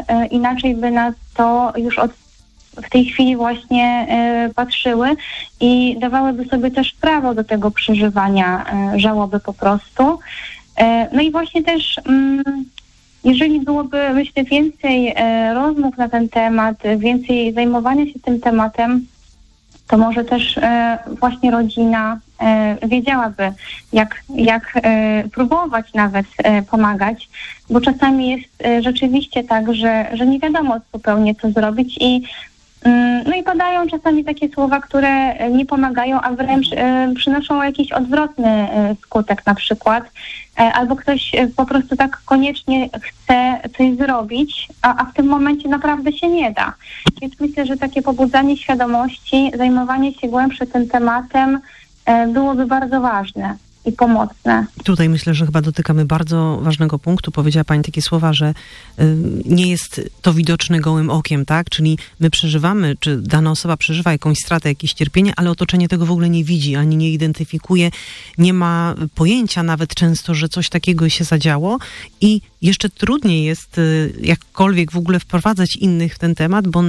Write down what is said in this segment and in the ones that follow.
inaczej by nas to już w tej chwili właśnie patrzyły i dawałyby sobie też prawo do tego przeżywania żałoby po prostu. No i właśnie też jeżeli byłoby, myślę, więcej rozmów na ten temat, więcej zajmowania się tym tematem, to może też właśnie rodzina wiedziałaby, jak próbować nawet pomagać, bo czasami jest rzeczywiście tak, że nie wiadomo zupełnie, co zrobić no i padają czasami takie słowa, które nie pomagają, a wręcz przynoszą jakiś odwrotny skutek na przykład. Albo ktoś po prostu tak koniecznie chce coś zrobić, a w tym momencie naprawdę się nie da. Więc myślę, że takie pobudzanie świadomości, zajmowanie się głębsze tym tematem byłoby bardzo ważne i pomocne. Tutaj myślę, że chyba dotykamy bardzo ważnego punktu. Powiedziała Pani takie słowa, że nie jest to widoczne gołym okiem, tak? Czyli my przeżywamy, czy dana osoba przeżywa jakąś stratę, jakieś cierpienie, ale otoczenie tego w ogóle nie widzi, ani nie identyfikuje, nie ma pojęcia nawet często, że coś takiego się zadziało i jeszcze trudniej jest jakkolwiek w ogóle wprowadzać innych w ten temat, bo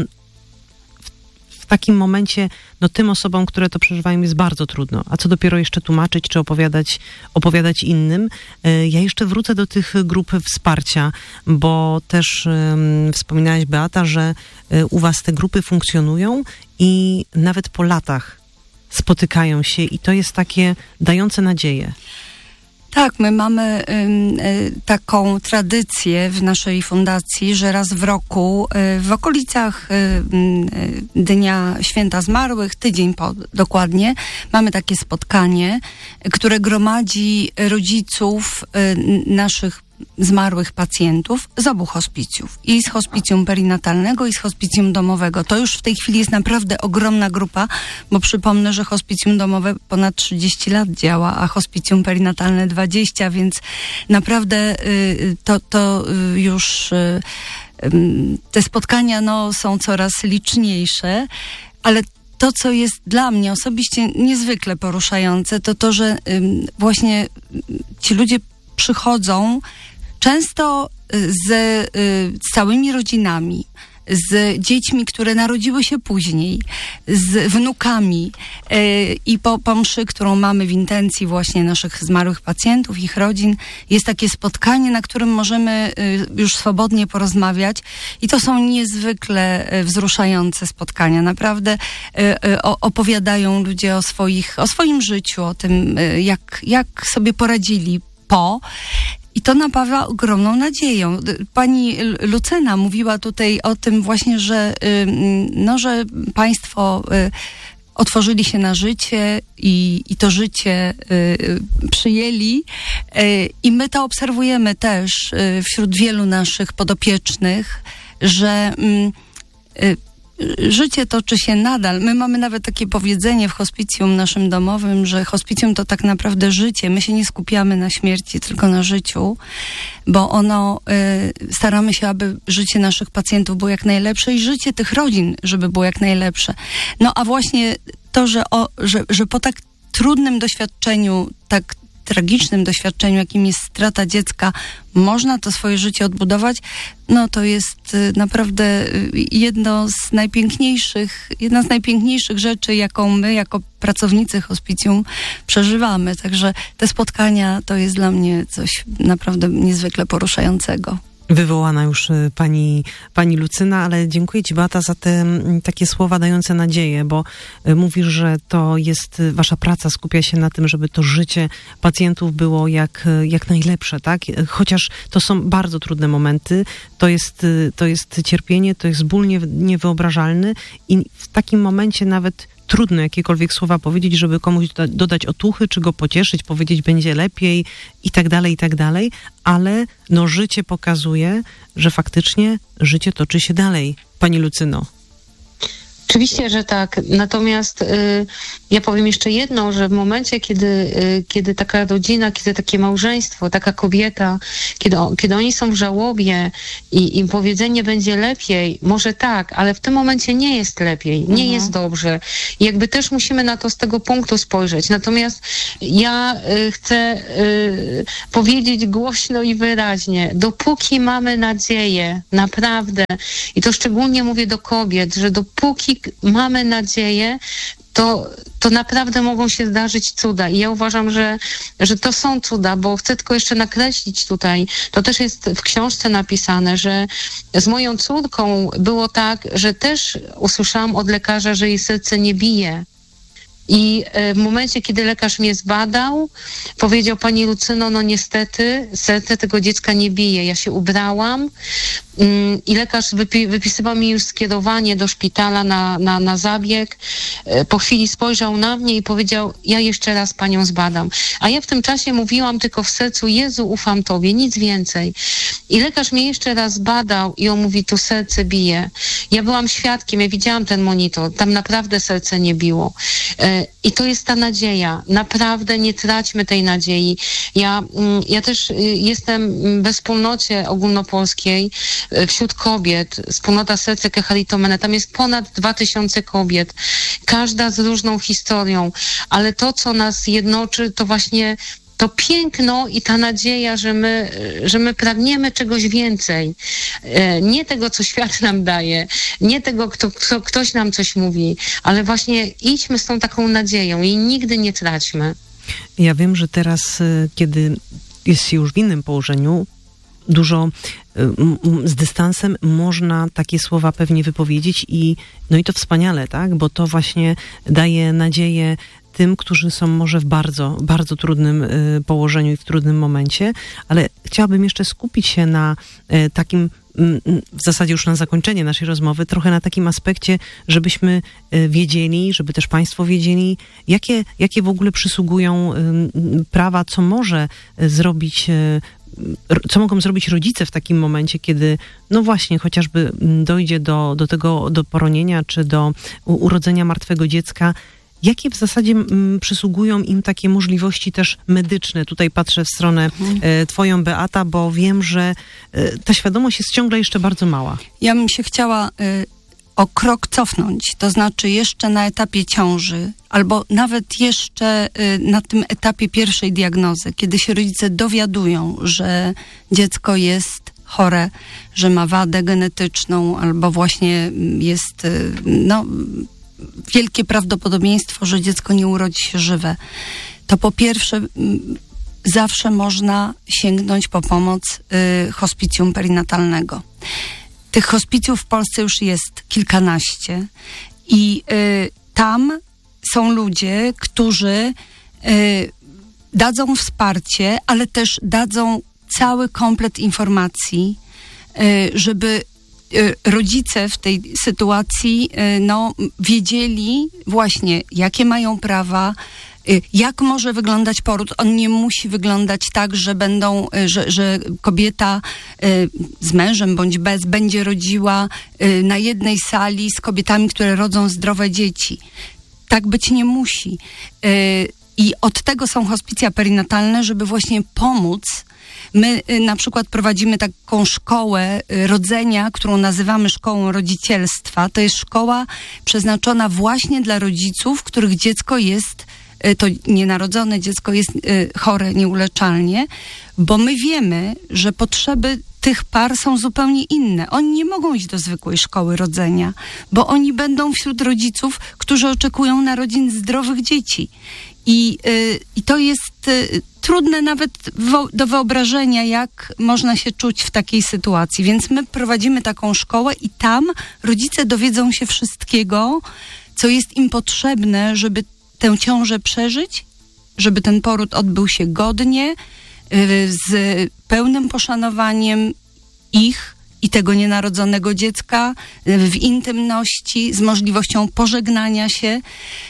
w takim momencie tym osobom, które to przeżywają, jest bardzo trudno. A co dopiero jeszcze tłumaczyć, czy opowiadać innym. Ja jeszcze wrócę do tych grup wsparcia, bo też wspominałaś, Beata, że u was te grupy funkcjonują i nawet po latach spotykają się i to jest takie dające nadzieję. Tak, my mamy taką tradycję w naszej fundacji, że raz w roku w okolicach Dnia Święta Zmarłych, tydzień po dokładnie, mamy takie spotkanie, które gromadzi rodziców naszych zmarłych pacjentów z obu hospicjów. I z hospicjum perinatalnego, i z hospicjum domowego. To już w tej chwili jest naprawdę ogromna grupa, bo przypomnę, że hospicjum domowe ponad 30 lat działa, a hospicjum perinatalne 20, więc naprawdę to już te spotkania są coraz liczniejsze, ale to, co jest dla mnie osobiście niezwykle poruszające, to że właśnie ci ludzie przychodzą często z całymi rodzinami, z dziećmi, które narodziły się później, z wnukami i po mszy, którą mamy w intencji właśnie naszych zmarłych pacjentów, ich rodzin, jest takie spotkanie, na którym możemy już swobodnie porozmawiać i to są niezwykle wzruszające spotkania. Naprawdę opowiadają ludzie o swoim życiu, o tym, jak sobie poradzili i to napawa ogromną nadzieją. Pani Lucyna mówiła tutaj o tym właśnie, że państwo otworzyli się na życie i to życie przyjęli i my to obserwujemy też wśród wielu naszych podopiecznych, że życie toczy się nadal. My mamy nawet takie powiedzenie w hospicjum naszym domowym, że hospicjum to tak naprawdę życie. My się nie skupiamy na śmierci, tylko na życiu, bo staramy się, aby życie naszych pacjentów było jak najlepsze i życie tych rodzin, żeby było jak najlepsze. No a właśnie to, że po tak trudnym doświadczeniu, tak tragicznym doświadczeniu, jakim jest strata dziecka, można to swoje życie odbudować, to jest naprawdę jedna z najpiękniejszych rzeczy, jaką my jako pracownicy hospicjum przeżywamy. Także te spotkania to jest dla mnie coś naprawdę niezwykle poruszającego. Wywołana już pani Lucyna, ale dziękuję Ci, Beata, za te takie słowa dające nadzieję, bo mówisz, że to jest, wasza praca skupia się na tym, żeby to życie pacjentów było jak najlepsze, tak? Chociaż to są bardzo trudne momenty, to jest cierpienie, to jest ból niewyobrażalny i w takim momencie nawet trudno jakiekolwiek słowa powiedzieć, żeby komuś dodać otuchy, czy go pocieszyć, powiedzieć będzie lepiej i tak dalej, ale życie pokazuje, że faktycznie życie toczy się dalej. Pani Lucyno. Oczywiście, że tak. Natomiast ja powiem jeszcze jedno, że w momencie, kiedy taka rodzina, kiedy takie małżeństwo, taka kobieta, kiedy oni są w żałobie i im powiedzenie będzie lepiej, może tak, ale w tym momencie nie jest lepiej, nie jest dobrze. I jakby też musimy na to z tego punktu spojrzeć. Natomiast ja chcę powiedzieć głośno i wyraźnie, dopóki mamy nadzieję, naprawdę, i to szczególnie mówię do kobiet, że dopóki mamy nadzieję, to naprawdę mogą się zdarzyć cuda. I ja uważam, że to są cuda, bo chcę tylko jeszcze nakreślić tutaj, to też jest w książce napisane, że z moją córką było tak, że też usłyszałam od lekarza, że jej serce nie bije. I w momencie, kiedy lekarz mnie zbadał, powiedział: pani Lucyno, no niestety serce tego dziecka nie bije. Ja się ubrałam i lekarz wypisywał mi już skierowanie do szpitala na zabieg. Po chwili spojrzał na mnie i powiedział: ja jeszcze raz panią zbadam. A ja w tym czasie mówiłam tylko w sercu: Jezu, ufam tobie, nic więcej. I lekarz mnie jeszcze raz zbadał i on mówi: tu serce bije. Ja byłam świadkiem, ja widziałam ten monitor, tam naprawdę serce nie biło. I to jest ta nadzieja. Naprawdę nie traćmy tej nadziei. Ja też jestem we wspólnocie ogólnopolskiej wśród kobiet, wspólnota Serce Keharitomene. Tam jest ponad 2000 kobiet. Każda z różną historią. Ale to, co nas jednoczy, to właśnie to piękno i ta nadzieja, że my pragniemy czegoś więcej. Nie tego, co świat nam daje, nie tego, kto ktoś nam coś mówi, ale właśnie idźmy z tą taką nadzieją i nigdy nie traćmy. Ja wiem, że teraz, kiedy jest się już w innym położeniu, dużo z dystansem można takie słowa pewnie wypowiedzieć i to wspaniale, tak? Bo to właśnie daje nadzieję tym, którzy są może w bardzo, bardzo trudnym położeniu i w trudnym momencie, ale chciałabym jeszcze skupić się na takim, w zasadzie już na zakończenie naszej rozmowy, trochę na takim aspekcie, żebyśmy wiedzieli, żeby też państwo wiedzieli, jakie w ogóle przysługują prawa, co mogą zrobić rodzice w takim momencie, kiedy no właśnie chociażby dojdzie do poronienia czy do urodzenia martwego dziecka. Jakie w zasadzie przysługują im takie możliwości też medyczne? Tutaj patrzę w stronę twoją, Beata, bo wiem, że ta świadomość jest ciągle jeszcze bardzo mała. Ja bym się chciała o krok cofnąć, to znaczy jeszcze na etapie ciąży, albo nawet jeszcze na tym etapie pierwszej diagnozy, kiedy się rodzice dowiadują, że dziecko jest chore, że ma wadę genetyczną, albo właśnie jest, wielkie prawdopodobieństwo, że dziecko nie urodzi się żywe, to po pierwsze zawsze można sięgnąć po pomoc hospicjum perinatalnego. Tych hospicjów w Polsce już jest kilkanaście i tam są ludzie, którzy dadzą wsparcie, ale też dadzą cały komplet informacji, żeby rodzice w tej sytuacji wiedzieli właśnie, jakie mają prawa, jak może wyglądać poród. On nie musi wyglądać tak, że kobieta z mężem bądź bez będzie rodziła na jednej sali z kobietami, które rodzą zdrowe dzieci. Tak być nie musi. I od tego są hospicja perinatalne, żeby właśnie pomóc. My na przykład prowadzimy taką szkołę rodzenia, którą nazywamy szkołą rodzicielstwa. To jest szkoła przeznaczona właśnie dla rodziców, których dziecko jest, to nienarodzone dziecko jest chore nieuleczalnie, bo my wiemy, że potrzeby tych par są zupełnie inne. Oni nie mogą iść do zwykłej szkoły rodzenia, bo oni będą wśród rodziców, którzy oczekują narodzin zdrowych dzieci. I to jest trudne nawet do wyobrażenia, jak można się czuć w takiej sytuacji. Więc my prowadzimy taką szkołę i tam rodzice dowiedzą się wszystkiego, co jest im potrzebne, żeby tę ciążę przeżyć, żeby ten poród odbył się godnie, z pełnym poszanowaniem ich i tego nienarodzonego dziecka, w intymności, z możliwością pożegnania się.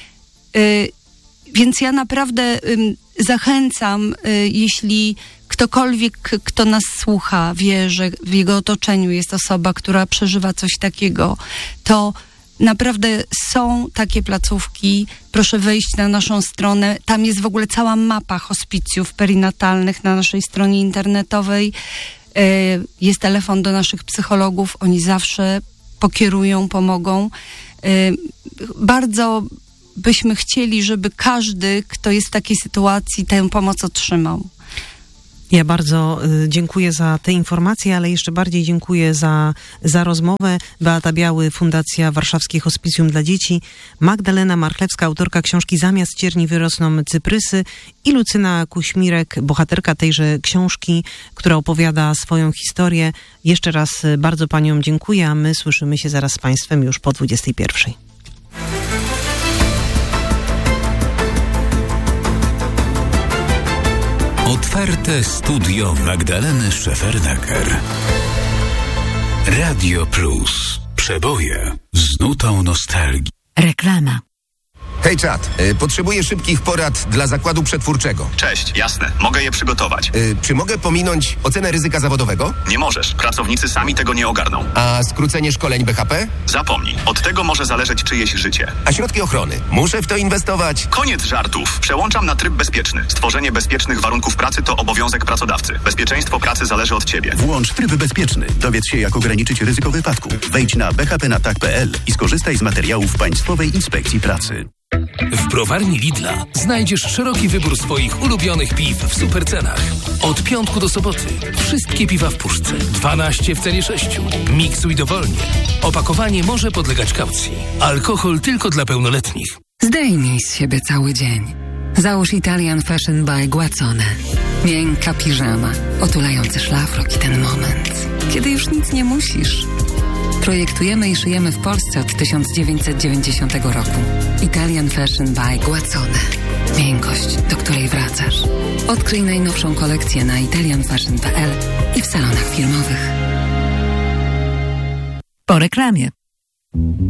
Więc ja naprawdę zachęcam, jeśli ktokolwiek, kto nas słucha, wie, że w jego otoczeniu jest osoba, która przeżywa coś takiego, to Naprawdę są takie placówki, proszę wejść na naszą stronę, tam jest w ogóle cała mapa hospicjów perinatalnych na naszej stronie internetowej, jest telefon do naszych psychologów, oni zawsze pokierują, pomogą. Bardzo byśmy chcieli, żeby każdy, kto jest w takiej sytuacji, tę pomoc otrzymał. Ja bardzo dziękuję za te informacje, ale jeszcze bardziej dziękuję za rozmowę. Beata Biały, Fundacja Warszawskie Hospicjum dla Dzieci, Magdalena Marchlewska, autorka książki Zamiast cierni wyrosną cyprysy i Lucyna Kuśmirek, bohaterka tejże książki, która opowiada swoją historię. Jeszcze raz bardzo paniom dziękuję, a my słyszymy się zaraz z państwem już po 21:00. Otwarte studio Magdaleny Szefernaker. Radio Plus. Przeboje z nutą nostalgii. Reklama. Hej czat, potrzebuję szybkich porad dla zakładu przetwórczego. Cześć, jasne, mogę je przygotować. Czy mogę pominąć ocenę ryzyka zawodowego? Nie możesz, pracownicy sami tego nie ogarną. A skrócenie szkoleń BHP? Zapomnij, od tego może zależeć czyjeś życie. A środki ochrony? Muszę w to inwestować? Koniec żartów, przełączam na tryb bezpieczny. Stworzenie bezpiecznych warunków pracy to obowiązek pracodawcy. Bezpieczeństwo pracy zależy od ciebie. Włącz tryb bezpieczny, dowiedz się jak ograniczyć ryzyko wypadku. Wejdź na bhpnatak.pl i skorzystaj z materiałów Państwowej Inspekcji Pracy. W browarni Lidla znajdziesz szeroki wybór swoich ulubionych piw w supercenach. Od piątku do soboty wszystkie piwa w puszce, 12 w cenie 6. Miksuj dowolnie. Opakowanie może podlegać kaucji. Alkohol tylko dla pełnoletnich. Zdejmij z siebie cały dzień. Załóż Italian Fashion by Guazzone. Miękka piżama, otulający szlafrok i ten moment, kiedy już nic nie musisz. Projektujemy i szyjemy w Polsce od 1990 roku. Italian Fashion by Guazzone. Miękkość, do której wracasz. Odkryj najnowszą kolekcję na italianfashion.pl i w salonach firmowych. Po reklamie.